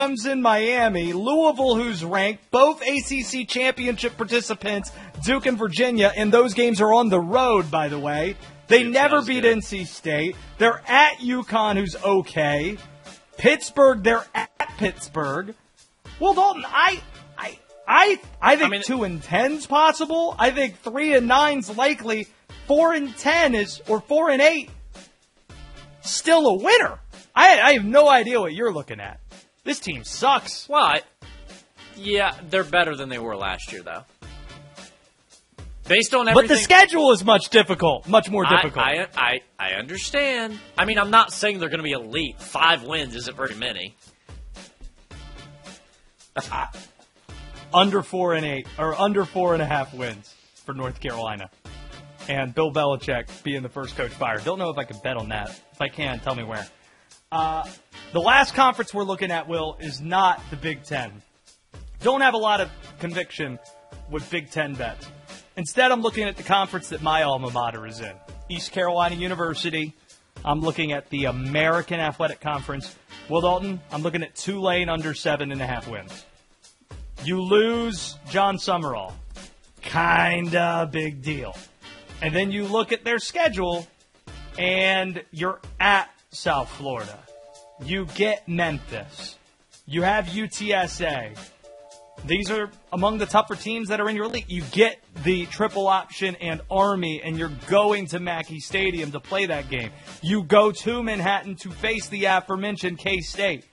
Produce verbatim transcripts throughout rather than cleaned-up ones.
in Miami, Louisville, who's ranked, both A C C championship participants, Duke and Virginia, and those games are on the road, by the way. They Dude, never beat good. N C State. They're at UConn, who's okay. Pittsburgh, they're at Pittsburgh. Well, Dalton, I, I, I, I think I mean, two and ten's possible. I think three and nine's likely. Four and ten is, or four and eight, still a winner. I, I have no idea what you're looking at. This team sucks. Well, I, yeah, they're better than they were last year, though. Based on everything. But the schedule is much difficult, much more difficult. I, I, I, I understand. I mean, I'm not saying they're going to be elite. Five wins isn't very many. uh, under four and eight, or under four and a half wins for North Carolina. And Bill Belichick being the first coach fired. Don't know if I can bet on that. If I can, tell me where. Uh, the last conference we're looking at, Will, is not the Big Ten. Don't have a lot of conviction with Big Ten bets. Instead, I'm looking at the conference that my alma mater is in. East Carolina University. I'm looking at the American Athletic Conference. Will Dalton, I'm looking at Tulane under seven and a half wins. You lose John Summerall. Kinda big deal. And then you look at their schedule, and you're at South Florida. You get Memphis. You have U T S A. These are among the tougher teams that are in your league. You get the triple option and Army, and you're going to Mackey Stadium to play that game. You go to Manhattan to face the aforementioned K-State.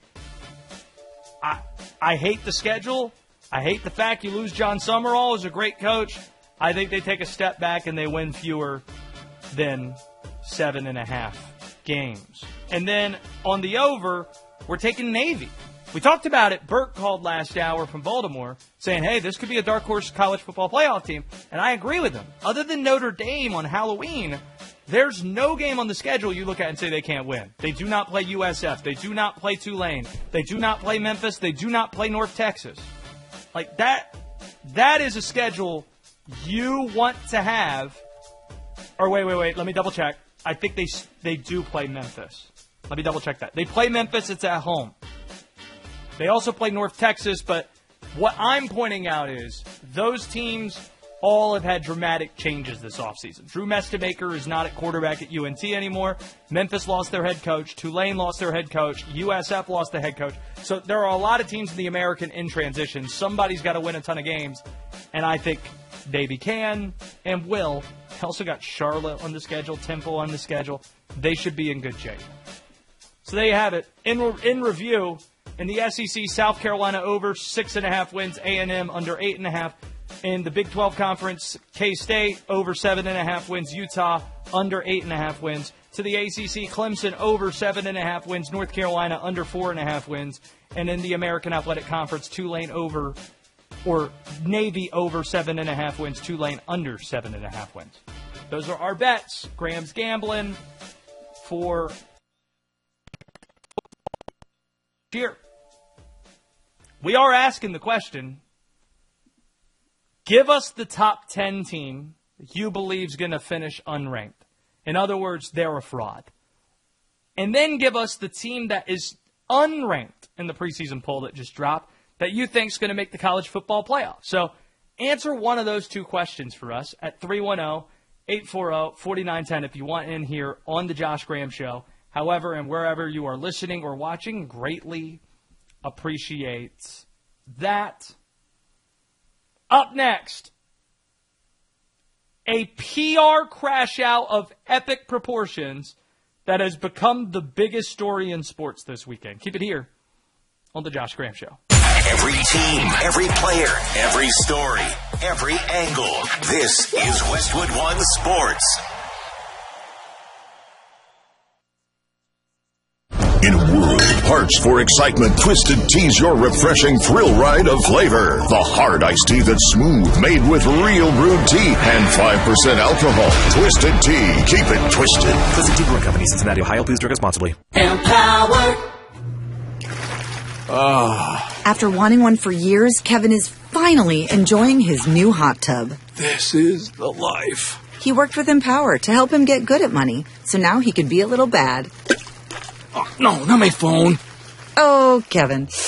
I, I hate the schedule. I hate the fact you lose John Summerall as a great coach. I think they take a step back and they win fewer than seven and a half games. And then on the over, we're taking Navy. We talked about it. Burt called last hour from Baltimore saying, hey, this could be a dark horse college football playoff team. And I agree with him. Other than Notre Dame on Halloween, there's no game on the schedule you look at and say they can't win. They do not play U S F. They do not play Tulane. They do not play Memphis. They do not play North Texas. Like that, that is a schedule you want to have. Or wait, wait, wait. Let me double check. I think they they do play Memphis. Let me double check that. They play Memphis. It's at home. They also play North Texas, but what I'm pointing out is those teams all have had dramatic changes this offseason. Drew Mestemaker is not at quarterback at U N T anymore. Memphis lost their head coach. Tulane lost their head coach. U S F lost the head coach. So there are a lot of teams in the American in transition. Somebody's got to win a ton of games, and I think Navy can and will. Also got Charlotte on the schedule, Temple on the schedule. They should be in good shape. So there you have it. In, in review, in the S E C, South Carolina over six and a half wins, A and M under eight and a half. In the Big twelve Conference, K-State over seven and a half wins, Utah under eight and a half wins. To the A C C, Clemson over seven and a half wins, North Carolina under four and a half wins. And in the American Athletic Conference, Tulane over, or Navy over seven and a half wins, Tulane under seven and a half wins. Those are our bets. Graham's gambling for here. We are asking the question, give us the top ten team that you believe is going to finish unranked. In other words, they're a fraud. And then give us the team that is unranked in the preseason poll that just dropped that you think is going to make the college football playoff. So answer one of those two questions for us at three one zero, eight four zero, four nine one zero if you want in here on the Josh Graham Show. However, and wherever you are listening or watching, greatly appreciate that. Up next, a P R crash out of epic proportions that has become the biggest story in sports this weekend. Keep it here on the Josh Graham Show. Every team, every player, every story, every angle. This is Westwood One Sports. In a world parched for excitement, Twisted Tea's your refreshing thrill ride of flavor. The hard iced tea that's smooth, made with real brewed tea and five percent alcohol. Twisted Tea. Keep it twisted. Twisted Tea Brewing Company, Cincinnati, Ohio. Please drink responsibly. Empower. Oh. After wanting one for years, Kevin is finally enjoying his new hot tub. This is the life. He worked with Empower to help him get good at money, so now he can be a little bad. Oh, no, not my phone. Oh, Kevin.